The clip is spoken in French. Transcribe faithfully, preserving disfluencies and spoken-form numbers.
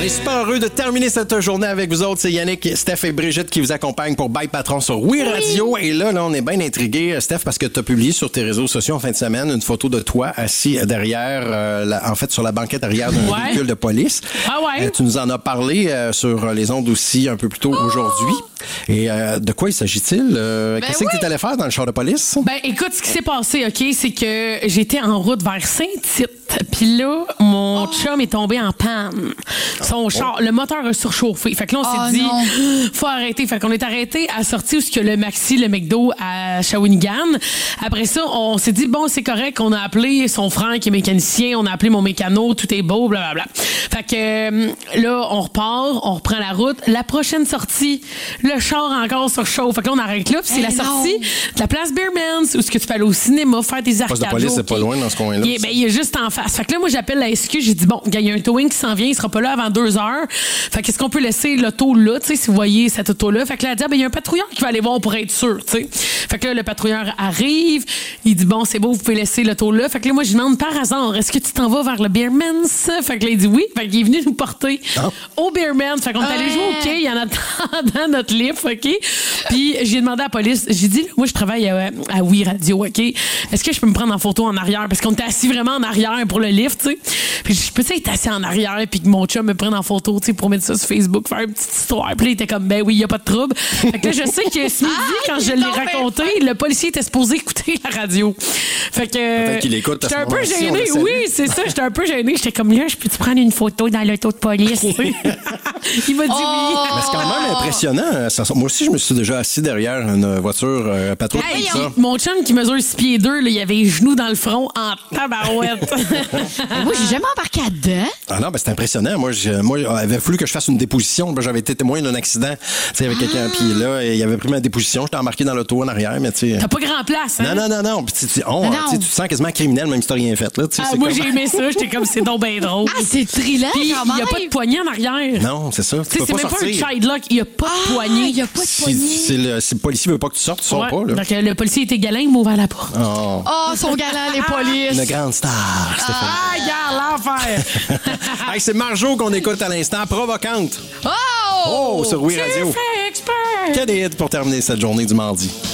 On est super heureux de terminer cette journée avec vous autres. C'est Yannick, Steph et Brigitte qui vous accompagnent pour Bye Patron sur Oui Radio. Et là, là, on est bien intrigués, Steph, parce que tu as publié sur tes réseaux sociaux en fin de semaine une photo de toi assis derrière, euh, la, en fait, sur la banquette arrière d'un ouais. véhicule de police. Ah ouais? Euh, tu nous en as parlé euh, sur les ondes aussi un peu plus tôt oh! aujourd'hui. Et euh, de quoi il s'agit-il? Euh, ben qu'est-ce oui. que tu allais faire dans le char de police? Ben écoute, ce qui s'est passé, OK, c'est que j'étais en route vers Saint-Tite. Puis là, mon oh. chum est tombé en panne. Son char, oh. le moteur a surchauffé. Fait que là, on s'est oh, dit, non. faut arrêter. Fait qu'on est arrêté à sortir où il y a le Maxi, le McDo à Shawinigan. Après ça, on s'est dit, bon, c'est correct. On a appelé son frère qui est mécanicien. On a appelé mon mécano. Tout est beau, blablabla. Fait que euh, là, on repart. On reprend la route. La prochaine sortie, le char encore surchauffe. Fait que là, on arrête là. Puis c'est hey, la non. sortie de la place Beermans où est-ce que tu peux aller au cinéma, faire des arcades. La police, c'est pas loin dans ce coin-là. Il est, ben, il est juste en face. Fait que là, moi, j'appelle la S Q. J'ai dit, bon, il y a un towing qui s'en vient. Il sera pas là avant deux heures. Fait qu'est-ce qu'on peut laisser l'auto là, tu sais, si vous voyez cette auto-là. Fait que là, elle dit, ah, ben, il y a un patrouilleur qui va aller voir pour être sûr, tu sais. Fait que là, le patrouilleur arrive. Il dit, bon, c'est beau, vous pouvez laisser l'auto là. Fait que là, moi, je demande par hasard, est-ce que tu t'en vas vers le Beermans? Fait que là, il dit oui. Fait qu'il est venu nous porter oh. au Beermans. Fait qu'on est allé jouer au quai en attendant notre lift, OK? Puis j'ai demandé à la police, j'ai dit, moi, je travaille à, à Oui Radio, OK? Est-ce que je peux me prendre en photo en arrière? Parce qu'on était assis vraiment en arrière pour le lift, tu sais. Puis je peux être assis en arrière puis que mon chum me prenne en photo, tu sais, pour mettre ça sur Facebook, faire une petite histoire. Puis là, il était comme, ben oui, il n'y a pas de trouble. Fait que là, je sais que ce midi, ah, quand je l'ai raconté, le policier était supposé écouter la radio. Fait que. Peut-être qu'il écoute. J'étais un peu gênée, oui, c'est ça. J'étais un peu gênée. J'étais comme, là, je peux-tu prendre une photo dans l'auto de police? Oui. Il m'a dit oh! oui. Mais c'est quand même impressionnant. Ça, moi aussi, je me suis déjà assis derrière une voiture euh, patrouille. Hey, ça. Mon chum qui mesure six pieds deux, là, il avait les genoux dans le front en tabarouette. Moi, j'ai jamais embarqué dedans. Ah non, ben c'est impressionnant. Moi, je, moi, il avait fallu que je fasse une déposition. J'avais été témoin d'un accident, tu sais, avec ah. quelqu'un. Puis là, il avait pris ma déposition. J'étais embarqué dans l'auto en arrière, mais tu sais. T'as pas grand place, hein? Non, non, non, non. Puis tu, tu, oh, non. Tu te sens quasiment criminel, même si t'as rien fait, là. Ah, moi, comme... j'ai aimé ça. J'étais comme, c'est donc bien drôle. Ah, c'est thrillant. Puis il y a pas de poignée en arrière. Non, c'est ça. Tu sais, c'est même sortir. Pas un child lock. Il y a pas ah, de poignée. Il y a pas de poignée. Si, si, le, si le policier veut pas que tu sortes, tu sors ouais. pas, là. Donc, le policier était galant, il m'a ouvert la porte. Oh, oh son galant, les polices. Une grande star, Stéphanie. Ah, regarde, l'enfer. Hey, c'est Marjo qu'on écoute à l'instant, Provocante. Oh! Oh, sur Oui Radio. Tu fais expert. Quel hit pour terminer cette journée du mardi.